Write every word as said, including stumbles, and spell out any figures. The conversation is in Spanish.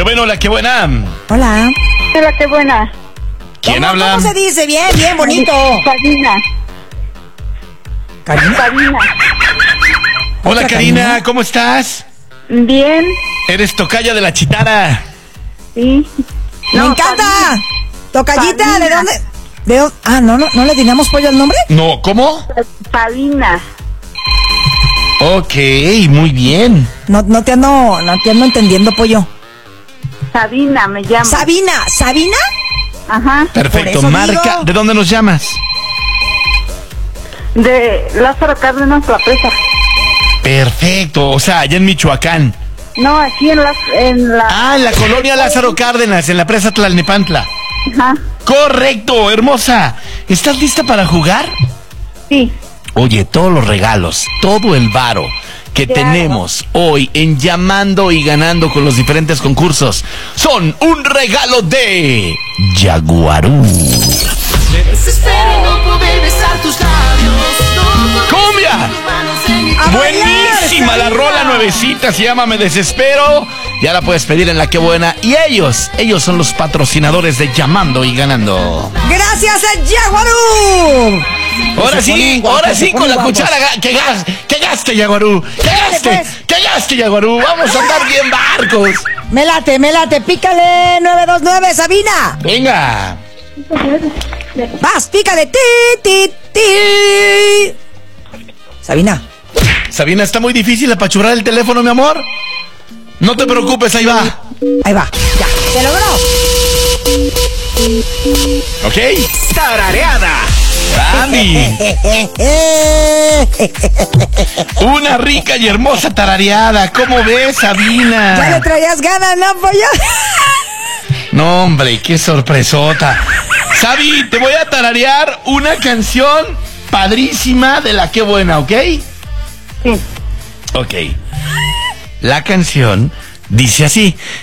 bueno, la que buena. Hola. Hola, qué buena. ¿Quién ¿Cómo, habla? ¿Cómo se dice? Bien, bien, bonito. Karina. ¿Karina? Karina. Hola, ¿Otra Karina, Karina? ¿cómo estás? Bien. Eres tocaya de la Chitara. Sí. ¡Me No, encanta! Tocallita, Sabina. ¿de dónde? ¿De dónde? Ah, ¿no, no, ¿no le teníamos pollo al nombre? No, ¿cómo? Sabina. Ok, muy bien. No, no te ando, no te ando entendiendo, pollo. Sabina me llamo. Sabina, ¿Sabina? Ajá. Perfecto, Por eso marca. digo. ¿De dónde nos llamas? De Lázaro Cárdenas, La Presa. Perfecto, o sea, allá en Michoacán. No, aquí en la... En la... Ah, en la colonia Lázaro Cárdenas, en la presa Tlalnepantla. Ajá. Correcto, hermosa. ¿Estás lista para jugar? Sí. Oye, todos los regalos, todo el varo que Claro. tenemos hoy en Llamando y Ganando con los diferentes concursos son un regalo de Jaguarú. ¡Cumbia! ¡A Buenísima bailar, la Sabina! rola nuevecita, se llama Me Desespero. Ya la puedes pedir en La Que Buena. Y ellos, ellos son los patrocinadores de Llamando y Ganando. ¡Gracias a Jaguarú! Ahora Se sí, ponen guapos, ahora se sí con ponen la guapos. cuchara. ga- Que, gas, que gaste, Yaguarú. Que gaste, pues. que gaste, Yaguarú. Vamos a andar bien barcos. Me late, me late, pícale nueve dos nueve, Sabina. Venga. Vas, pícale, ti, ti, ti. Sabina. Sabina, está muy difícil apachurrar el teléfono, mi amor. No te preocupes, ahí va. Ahí va, ya, se logró. ¿Ok? Tarareada. Andy. Una rica y hermosa tarareada. ¿Cómo ves, Ya le Sabina? traías ganas, ¿no, pollo? No, hombre, qué sorpresota. Sabi, te voy a tararear una canción padrísima de La Que Buena, ¿ok? Sí. Ok. La canción dice así: